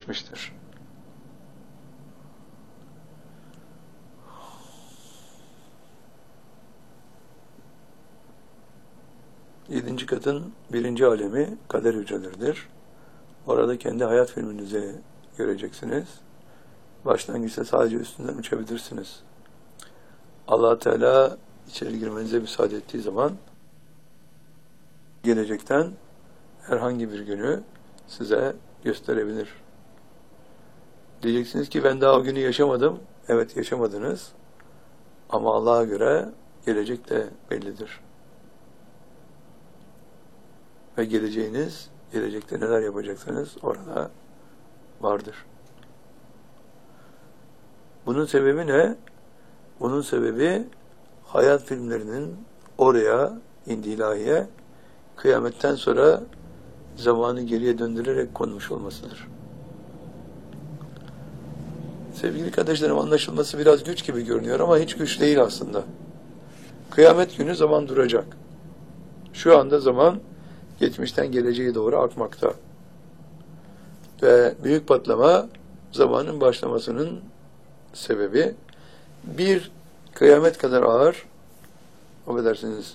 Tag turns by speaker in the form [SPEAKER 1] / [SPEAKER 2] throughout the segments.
[SPEAKER 1] geçmiştir. 7. katın 1. alemi kader hücreleridir. Orada kendi hayat filminizi göreceksiniz. Başlangıçta sadece üstünden uçabilirsiniz. Allah Teala içeri girmenize müsaade ettiği zaman gelecekten herhangi bir günü size gösterebilir. Diyeceksiniz ki ben daha o günü yaşamadım. Evet, yaşamadınız. Ama Allah'a göre gelecek de bellidir. Ve geleceğiniz, gelecekte neler yapacaksınız orada vardır. Bunun sebebi ne? Bunun sebebi hayat filmlerinin oraya, indilahiye, kıyametten sonra zamanı geriye döndürerek konmuş olmasıdır. Sevgili kardeşlerim, anlaşılması biraz güç gibi görünüyor ama hiç güç değil aslında. Kıyamet günü zaman duracak. Şu anda zaman geçmişten geleceğe doğru akmakta. Ve büyük patlama zamanın başlamasının sebebi bir kıyamet kadar ağır, affedersiniz,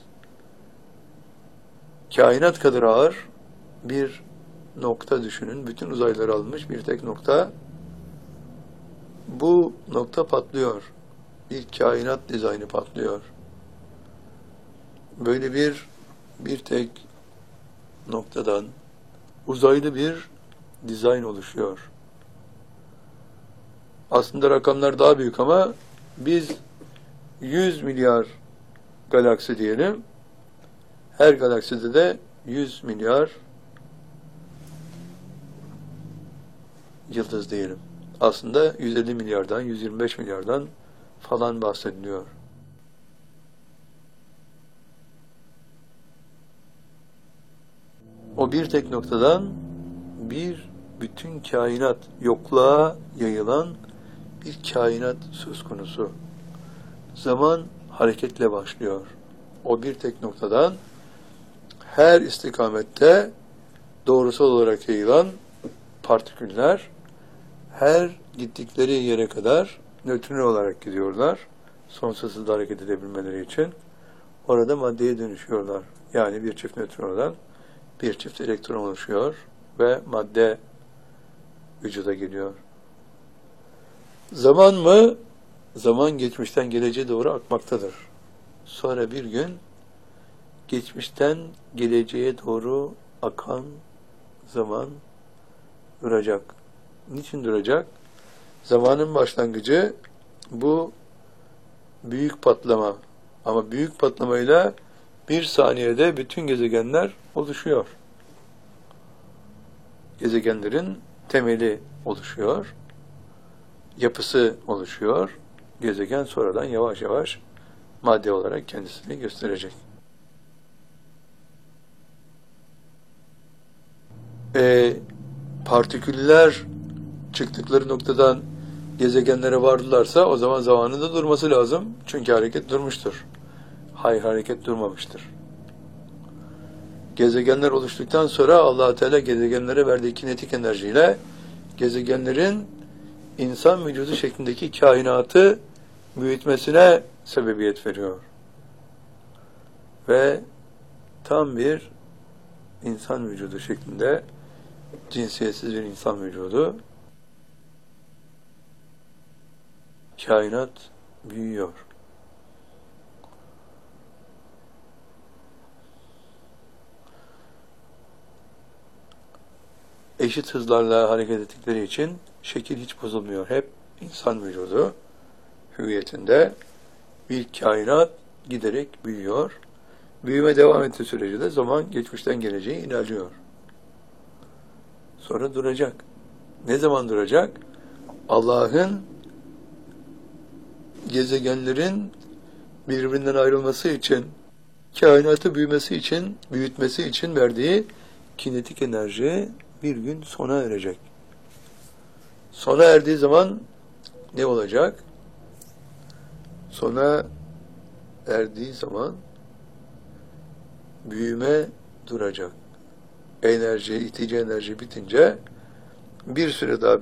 [SPEAKER 1] kainat kadar ağır bir nokta düşünün. Bütün uzayları almış bir tek nokta. Bu nokta patlıyor. Bir kainat dizaynı patlıyor. Böyle bir tek noktadan uzaylı bir dizayn oluşuyor. Aslında rakamlar daha büyük ama biz 100 milyar galaksi diyelim. Her galakside de 100 milyar yıldız diyelim. Aslında 150 milyardan, 125 milyardan falan bahsediliyor. O bir tek noktadan bir bütün kainat, yokluğa yayılan bir kainat söz konusu. Zaman hareketle başlıyor. O bir tek noktadan her istikamette doğrusal olarak yayılan partiküller her gittikleri yere kadar nötron olarak gidiyorlar. Sonsuz hızla hareket edebilmeleri için. Orada maddeye dönüşüyorlar. Yani bir çift nötrondan bir çift elektron oluşuyor ve madde vücuda geliyor. Zaman mı? Zaman geçmişten geleceğe doğru akmaktadır. Sonra bir gün geçmişten geleceğe doğru akan zaman duracak. Niçin duracak? Zamanın başlangıcı bu büyük patlama. Ama büyük patlamayla bir saniyede bütün gezegenler oluşuyor. Gezegenlerin temeli oluşuyor. Yapısı oluşuyor. Gezegen sonradan yavaş yavaş madde olarak kendisini gösterecek. Partiküller çıktıkları noktadan gezegenlere vardılarsa o zaman zamanın da durması lazım. Çünkü hareket durmuştur. Hayır, hareket durmamıştır. Gezegenler oluştuktan sonra Allah Teala gezegenlere verdiği kinetik enerjiyle gezegenlerin insan vücudu şeklindeki kainatı büyütmesine sebebiyet veriyor. Ve tam bir insan vücudu şeklinde cinsiyetsiz bir insan vücudu, kainat büyüyor. Eşit hızlarla hareket ettikleri için şekil hiç bozulmuyor. Hep insan vücudu hüviyetinde bir kainat giderek büyüyor. Büyüme devam ettiği sürece de zaman geçmişten geleceğe ilerliyor. Sonra duracak. Ne zaman duracak? Allah'ın gezegenlerin birbirinden ayrılması için, kainatı büyütmesi için verdiği kinetik enerji bir gün sona erecek. Sona erdiği zaman ne olacak? Sona erdiği zaman büyüme duracak. Itici enerji bitince bir süre daha